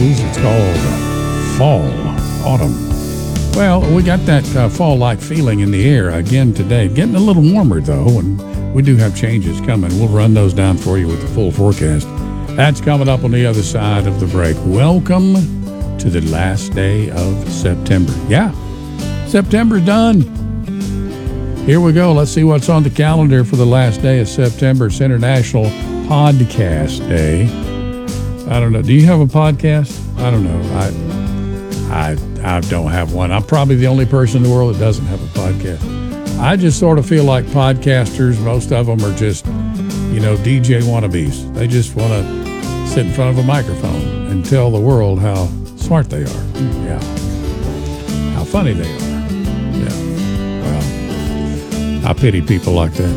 It's called Fall, Autumn. Well, we got that fall-like feeling in the air again today. Getting a little warmer, though, and we do have changes coming. We'll run those down for you with the full forecast. That's coming up on the other side of the break. Welcome to the last day of September. Yeah, September's done. Here we go. Let's see what's on the calendar for the last day of September. It's International Podcast Day. I don't know. Do you have a podcast? I don't know. I don't have one. I'm probably the only person in the world that doesn't have a podcast. I just sort of feel like podcasters, most of them are just, DJ wannabes. They just want to sit in front of a microphone and tell the world how smart they are. Yeah. How funny they are. Yeah. Well, I pity people like that.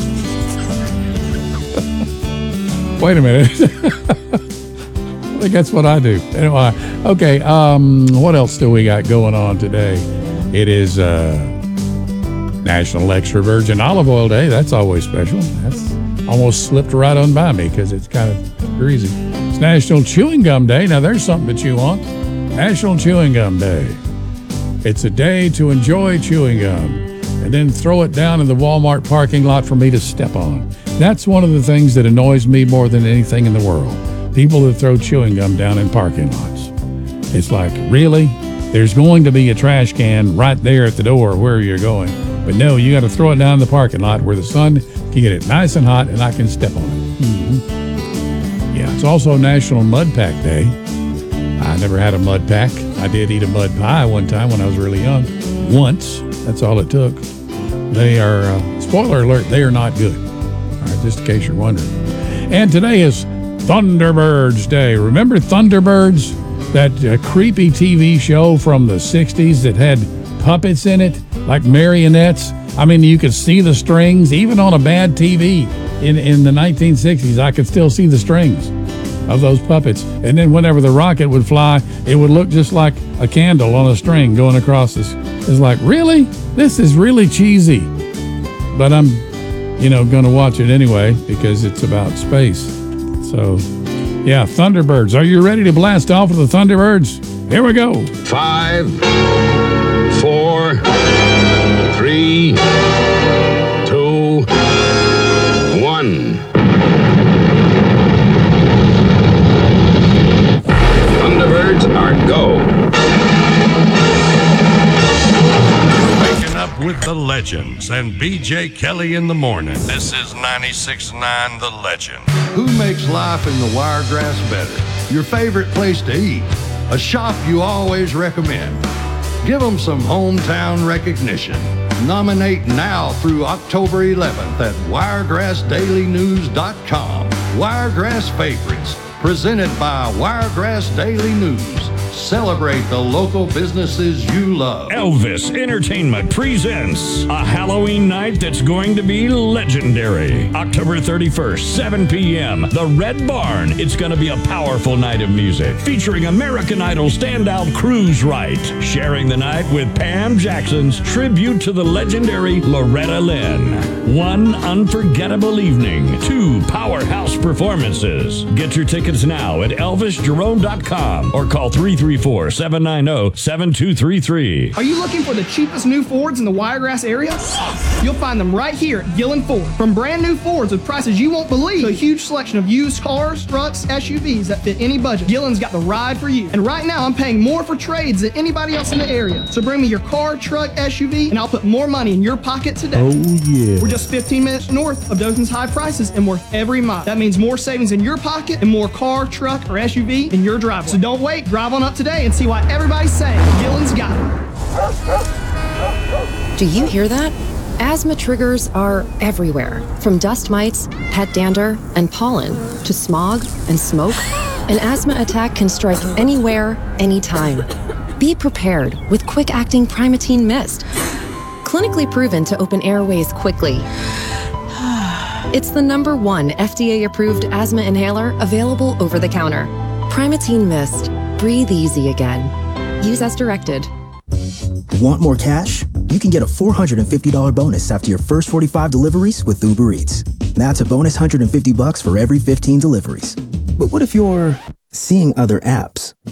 Wait a minute. I think that's what I do. Anyway, okay, what else do we got going on today? It is National Extra Virgin Olive Oil Day. That's always special. That's almost slipped right on by me because it's kind of greasy. It's National Chewing Gum Day. Now, there's something to chew on. National Chewing Gum Day. It's a day to enjoy chewing gum and then throw it down in the Walmart parking lot for me to step on. That's one of the things that annoys me more than anything in the world. People that throw chewing gum down in parking lots. It's like, really? There's going to be a trash can right there at the door where you're going. But no, you got to throw it down in the parking lot where the sun can get it nice and hot and I can step on it. Mm-hmm. Yeah, it's also National Mud Pack Day. I never had a mud pack. I did eat a mud pie one time when I was really young. Once. That's all it took. They are, spoiler alert, they are not good. All right, just in case you're wondering. And today is Thunderbirds Day. Remember Thunderbirds? That creepy TV show from the 60s that had puppets in it, like marionettes. I mean, you could see the strings, even on a bad TV in the 1960s. I could still see the strings of those puppets. And then whenever the rocket would fly, it would look just like a candle on a string going across this. It's like, really? This is really cheesy. But I'm, going to watch it anyway because it's about space. So, yeah, Thunderbirds. Are you ready to blast off with the Thunderbirds? Here we go. 5, 4, 3, 2, 1. Thunderbirds are go. Waking up with the legends and BJ Kelly in the morning. This is 96.9 The Legend. Who makes life in the Wiregrass better? Your favorite place to eat? A shop you always recommend? Give them some hometown recognition. Nominate now through October 11th at wiregrassdailynews.com. Wiregrass Favorites, presented by Wiregrass Daily News. Celebrate the local businesses you love. Elvis Entertainment presents a Halloween night that's going to be legendary. October 31st, 7 p.m., the Red Barn. It's going to be a powerful night of music featuring American Idol standout Cruise Wright, sharing the night with Pam Jackson's tribute to the legendary Loretta Lynn. One unforgettable evening, 2 powerhouse performances. Get your tickets now at elvisjerome.com or call 334-790-7233. Are you looking for the cheapest new Fords in the Wiregrass area? You'll find them right here at Gillen Ford. From brand new Fords with prices you won't believe to a huge selection of used cars, trucks, SUVs that fit any budget, Gillen's got the ride for you. And right now I'm paying more for trades than anybody else in the area. So bring me your car, truck, SUV, and I'll put more money in your pocket today. Oh, yeah. We're just 15 minutes north of Dothan's high prices and worth every mile. That means more savings in your pocket and more car, truck, or SUV in your driveway. So don't wait, drive on up today and see why everybody's saying Gillen's got it. Do you hear that? Asthma triggers are everywhere, from dust mites, pet dander, and pollen, to smog and smoke. An asthma attack can strike anywhere, anytime. Be prepared with quick-acting Primatene Mist. Clinically proven to open airways quickly. It's the #1 FDA-approved asthma inhaler available over the counter. Primatene Mist. Breathe easy again. Use as directed. Want more cash? You can get a $450 bonus after your first 45 deliveries with Uber Eats. That's a bonus $150 for every 15 deliveries. But what if you're seeing other apps?